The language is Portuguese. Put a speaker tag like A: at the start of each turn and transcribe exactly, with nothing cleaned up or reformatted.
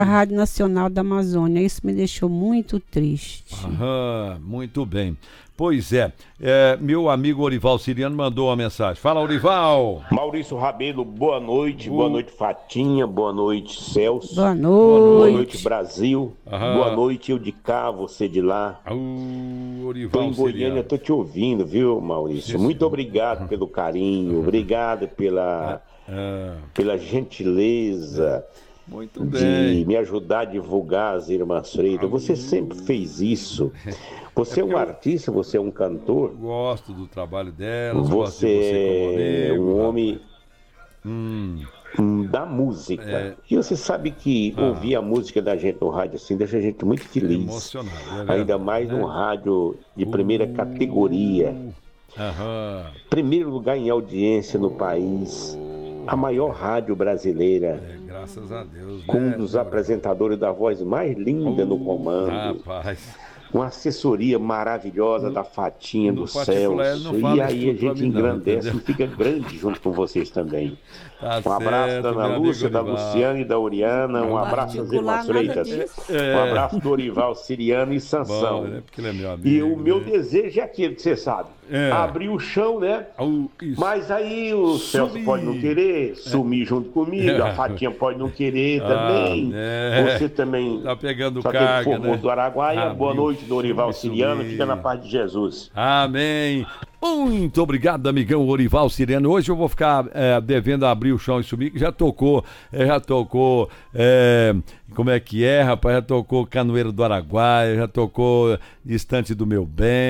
A: a Rádio Nacional da Amazônia. Isso me deixou muito triste.
B: Aham, muito bem. Pois é, é, meu amigo Orival Siriano mandou uma mensagem. Fala, Orival!
C: Maurício Rabelo, boa noite.
B: O...
C: Boa noite, Fatinha. Boa noite, Celso.
A: Boa noite.
C: Boa noite, Brasil. Aham. Boa noite, eu de cá, você de lá.
B: O Orival
C: tô em Goiânia,
B: Siriano.
C: tô te ouvindo, viu, Maurício?
B: Sim,
C: muito
B: sim.
C: obrigado pelo carinho, obrigado pela,
B: é.
C: pela gentileza.
B: É. Muito bem.
C: De me ajudar a divulgar as Irmãs Freitas. Você sempre fez isso. Você é, é um artista, você é um cantor.
B: Gosto do trabalho delas.
C: Você,
B: de você
C: é um homem
B: hum.
C: da música.
B: É.
C: E você sabe que ah. ouvir a música da gente no rádio assim deixa a gente muito feliz. É
B: emocionado. É
C: ainda mais né? num rádio de primeira uh. categoria.
B: Aham.
C: Primeiro lugar em audiência no país. A maior rádio brasileira.
B: É, graças a Deus.
C: Com
B: né?
C: um dos apresentadores da voz mais linda uh, no comando.
B: Rapaz.
C: Uma assessoria maravilhosa no, da Fatinha, do Celso. E aí a gente engrandece não, e fica grande junto com vocês também.
B: Tá
C: um abraço
B: certo,
C: da Ana Lúcia, da Luciana e da Oriana. Um abraço às Irmãs Freitas. É. Um abraço do Orival Siriano e Sansão.
B: Bom, né? Porque ele é meu amigo,
C: e o meu
B: né?
C: desejo é aquele que você sabe. É. Abrir o chão, né?
B: Uh,
C: Mas aí o Celso pode não querer sumir é. junto comigo, a Fatinha pode não querer ah, também. É. Você também.
B: Tá pegando
C: só
B: carga,
C: que formou
B: né?
C: do Araguaia. Abriu, Boa noite, do Orival Siriano. Fica na paz de Jesus.
B: Amém. Muito obrigado, amigão Orival Siriano. Hoje eu vou ficar é, devendo abrir o chão e subir, que já tocou, já tocou, é, como é que é, rapaz? Já tocou Canoeiro do Araguaia, já tocou Distante do Meu Bem.